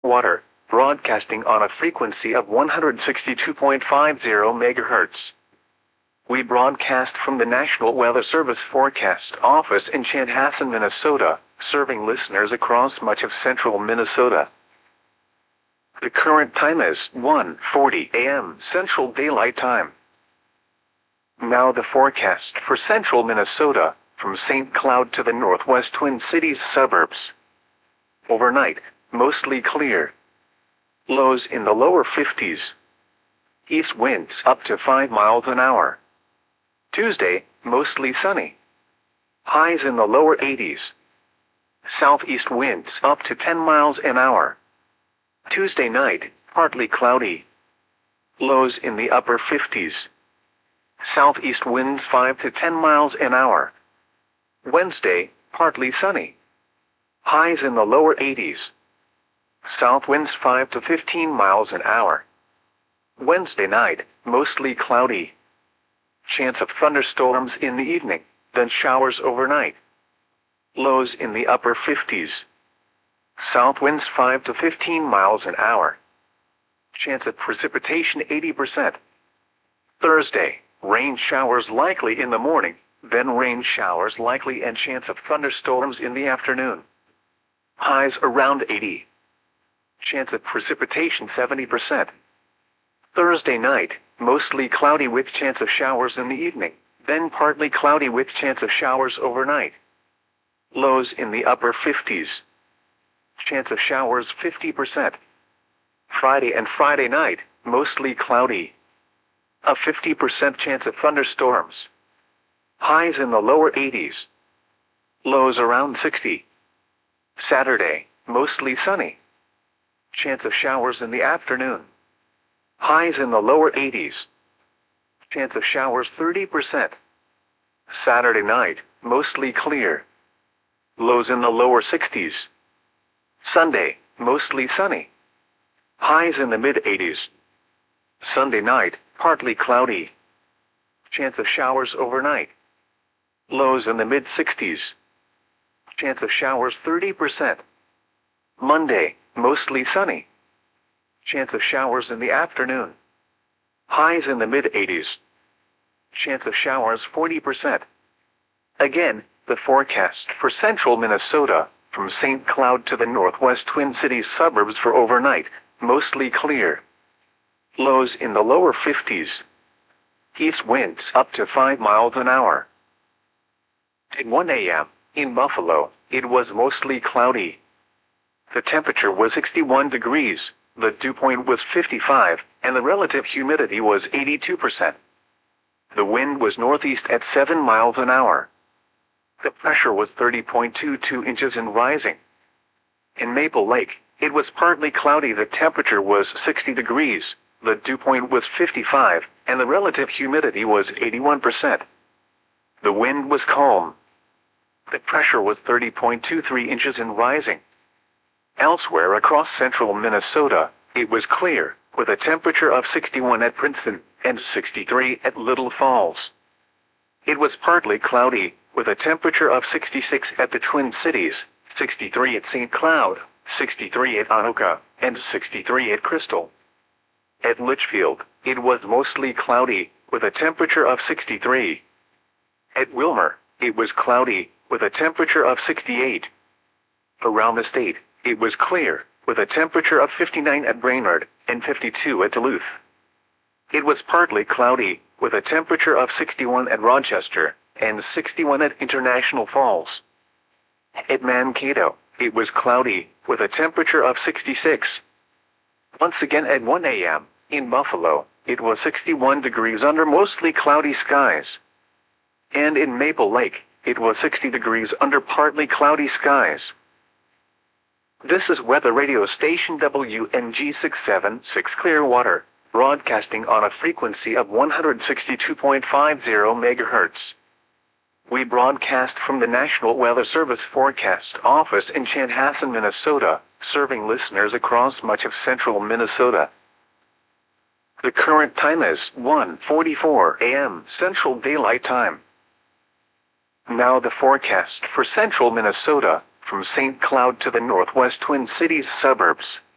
Water, broadcasting on a frequency of 162.50 MHz. We broadcast from the National Weather Service Forecast Office in Chanhassen, Minnesota, serving listeners across much of central Minnesota. The current time is 1:40 a.m. Central Daylight Time. Now the forecast for central Minnesota, from St. Cloud to the northwest Twin Cities suburbs. Overnight, mostly clear. Lows in the lower 50s. East winds up to 5 miles an hour. Tuesday, mostly sunny. Highs in the lower 80s. Southeast winds up to 10 miles an hour. Tuesday night, partly cloudy. Lows in the upper 50s. Southeast winds 5 to 10 miles an hour. Wednesday, partly sunny. Highs in the lower 80s. South winds 5 to 15 miles an hour. Wednesday night, mostly cloudy. Chance of thunderstorms in the evening, then showers overnight. Lows in the upper 50s. South winds 5 to 15 miles an hour. Chance of precipitation 80%. Thursday, rain showers likely in the morning, then rain showers likely and chance of thunderstorms in the afternoon. Highs around 80. Chance of precipitation 70%. Thursday night, mostly cloudy with chance of showers in the evening, then partly cloudy with chance of showers overnight. Lows in the upper 50s. Chance of showers 50%. Friday and Friday night, mostly cloudy. A 50% chance of thunderstorms. Highs in the lower 80s. Lows around 60. Saturday, mostly sunny. Chance of showers in the afternoon. Highs in the lower 80s. Chance of showers 30%. Saturday night, mostly clear. Lows in the lower 60s. Sunday, mostly sunny. Highs in the mid-80s. Sunday night, partly cloudy. Chance of showers overnight. Lows in the mid-60s. Chance of showers 30%. Monday, mostly sunny. Chance of showers in the afternoon. Highs in the mid-80s. Chance of showers 40%. Again, the forecast for central Minnesota, from St. Cloud to the northwest Twin Cities suburbs for overnight, mostly clear. Lows in the lower 50s. East winds up to 5 miles an hour. At 1 a.m., in Buffalo, it was mostly cloudy. The temperature was 61 degrees, the dew point was 55, and the relative humidity was 82%. The wind was northeast at 7 miles an hour. The pressure was 30.22 inches and rising. In Maple Lake, it was partly cloudy. The temperature was 60 degrees, the dew point was 55, and the relative humidity was 81%. The wind was calm. The pressure was 30.23 inches and rising. Elsewhere across central Minnesota, it was clear, with a temperature of 61 at Princeton and 63 at Little Falls. It was partly cloudy, with a temperature of 66 at the Twin Cities, 63 at St. Cloud, 63 at Anoka, and 63 at Crystal. At Litchfield, it was mostly cloudy, with a temperature of 63. At Wilmer, it was cloudy, with a temperature of 68. Around the state, it was clear, with a temperature of 59 at Brainerd and 52 at Duluth. It was partly cloudy, with a temperature of 61 at Rochester and 61 at International Falls. At Mankato, it was cloudy, with a temperature of 66. Once again at 1 a.m., in Buffalo, it was 61 degrees under mostly cloudy skies. And in Maple Lake, it was 60 degrees under partly cloudy skies. This is weather radio station WNG 676 Clearwater, broadcasting on a frequency of 162.50 MHz. We broadcast from the National Weather Service Forecast Office in Chanhassen, Minnesota, serving listeners across much of central Minnesota. The current time is 1:44 a.m. Central Daylight Time. Now the forecast for central Minnesota, from St. Cloud to the northwest Twin Cities suburbs.